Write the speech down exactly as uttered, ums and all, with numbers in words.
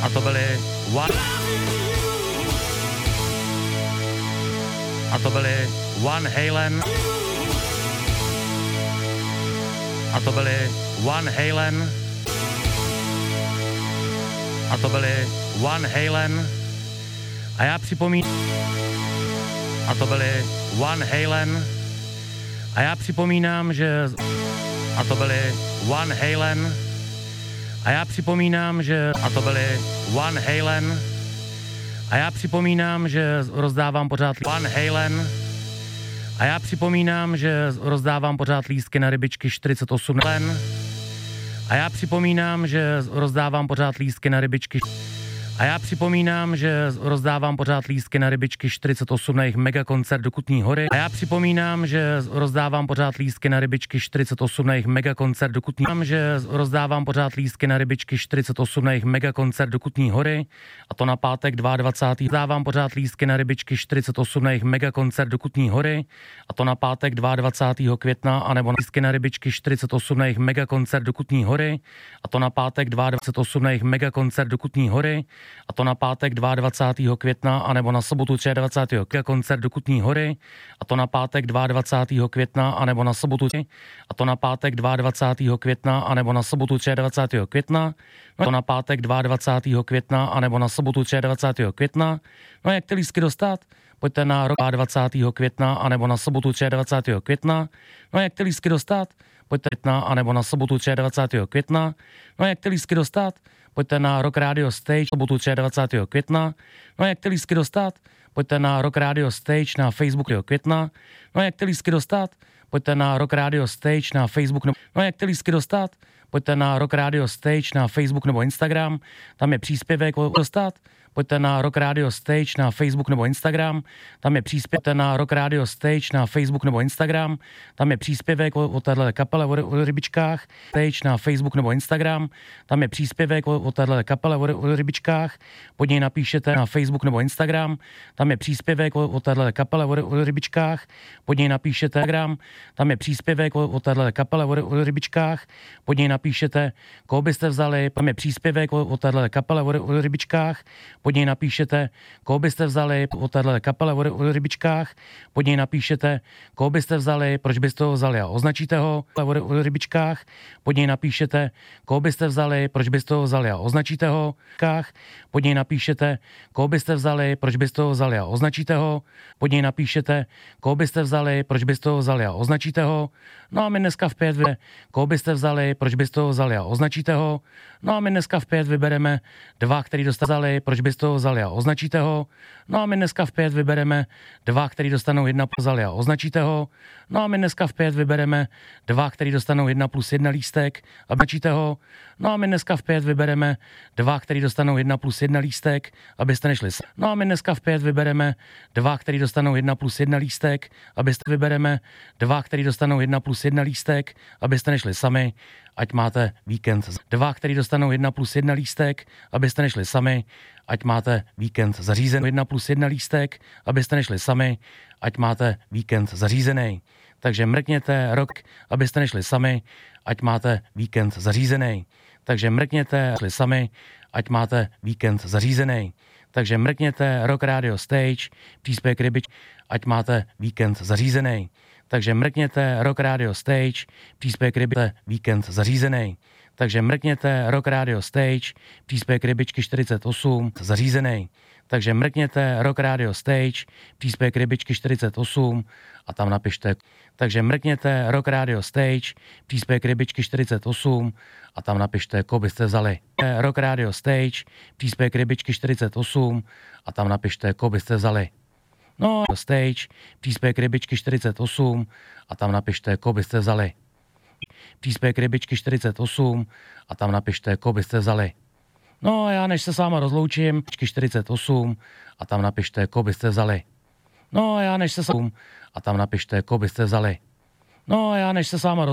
A to byly One... A to byly Van Halen. A to byly Van Halen. A to byly Van Halen. A já připomínám... A to byly Van Halen. A já připomínám, že... A to byly Van Halen. A já připomínám, že... A to byly Van Halen. A já připomínám, že rozdávám pořád Van Halen. A já připomínám, že rozdávám pořád lístky na rybičky čtyřicet osm len. A já připomínám, že rozdávám pořád lístky na rybičky. A já připomínám, že rozdávám pořád lístky na rybičky čtyřicet osm na jejich megakoncert do Kutní Hory. A já připomínám, že rozdávám pořád lístky na rybičky čtyřicet osm na jejich megakoncert do Kutní Hory. Že rozdávám pořád lístky na rybičky čtyřicet osm na jejich megakoncert do Kutní Hory. A to na pátek dvacátého druhého Rozdávám pořád lístky na rybičky čtyřicet osm na jejich megakoncert do Kutní Hory. A to na pátek dvacátého druhého května, anebo na lístky na rybičky čtyřicet osm na jejich megakoncert do Kutní Hory. A to na pátek dvacátého osm na jejich megakoncert do Kutní Hory. A to na pátek dvacátého druhého května, anebo na sobotu dvacátého třetího koncert do Kutní Hory. A to na pátek dvacátého druhého května, anebo na sobotu. A to na pátek dvacátého druhého května, anebo na sobotu dvacátého třetího května. No to na pátek dvacátého druhého května, anebo na sobotu dvacátého třetího května. No a jak ty lístky dostat? Pojďte na rok dvacátého druhého května, anebo na sobotu dvacátého třetího května. No a jak ty lístky dostat? Pojďte na anebo na sobotu dvacátého třetího května. No a jak ty lístky dostat? Pojďte na Rock Radio Stage sobotu dvacátého třetího května. No a jak ty lístky dostat? Pojďte na Rock Radio Stage na Facebooku května. No a jak ty lístky dostat? Pojďte na Rock Radio Stage na Facebook. No a jak ty lístky dostat? Pojďte na Rock Radio Stage na Facebook nebo Instagram. Tam je příspěvek dostat. Pojďte na Rock Radio Stage na Facebook nebo Instagram. Tam je příspěvek na Rock Radio Stage na Facebook nebo Instagram. Tam je příspěvek o, o téhle kapele o, o rybičkách. Stage na Facebook nebo Instagram. Tam je příspěvek o, o téhle kapele o, o rybičkách. Pod něj napíšete na Facebook nebo Instagram. Tam je příspěvek o, o téhle kapele o, o rybičkách. Pod něj napíšete Instagram. Tam je příspěvek o, o téhle kapele o, o rybičkách. Pod něj napíšete, koho byste vzali. Tam je příspěvek o, o téhle kapele o, o rybičkách. Pod něj napíšete, koho byste vzali o téhle kapele o rybičkách, pod něj napíšete, koho byste vzali, proč byste ho vzali a označíte ho o rybičkách, pod něj napíšete, koho byste vzali, proč byste ho vzali a označíte ho, pod něj napíšete, koho byste vzali, proč byste ho vzali a označíte ho, pod něj napíšete, koho byste vzali, proč byste ho vzali a označíte ho, no a my dneska v pět vybereme, koho byste vzali, proč byste ho vzali a označíte ho, no a my dneska v pět vybereme dva, který dostali, proč byste ho vzali a označíte ho, no a my dneska v pět vybereme dva, který dostanou jedna plus vzali a označíte ho, no a my dneska v pět vybereme dva, který dostanou jedna plus jedna lístek a označíte ho, no a my dneska v pět vybereme dva, který dostanou jedna plus jedna lístek, abyste nešli sami. No a my dneska v pět vybereme dva, který dostanou jedna plus jedna lístek, abyste vybereme dva, který dostanou jedna plus jedna lístek, abyste nešli sami, ať máte víkend. Dva, který dostanou jedna plus jedna lístek, abyste nešli sami, ať máte víkend zařízený. Jedna plus jedna lístek, abyste nešli sami, ať máte víkend zařízený. Takže mrkněte rok, abyste nešli sami, ať máte víkend zařízený. Takže mrkněte šli sami, ať máte víkend zařízený. Takže mrkněte Rock Radio Stage, příspěvek rybič, ať máte víkend zařízený. Takže mrkněte Rock Radio Stage, příspěvek rybičky, víkend zařízený. Takže mrkněte Rock Radio Stage, příspěvek rybičky čtyřicet osm, zařízený. Takže mrkněte Rock Radio Stage, příspěvek rybičky čtyřicet osm a tam napište. Takže mrkněte Rock Radio Stage, příspěvek rybičky čtyřicet osm a tam napište, koho byste vzali. Rock Radio Stage, příspěvek rybičky čtyřicet osm a tam napište, koho byste vzali. No, Stage, příspěvek rybičky čtyřicet osm a tam napište, koho byste vzali. Příspěvek rybičky čtyřicet osm a tam napište, koho byste vzali. No a já než se s váma rozloučím, čtyřicet osm a tam napište, koho byste vzali. No a já než se s váma a tam napište, koho byste vzali. No a já než se s váma roz...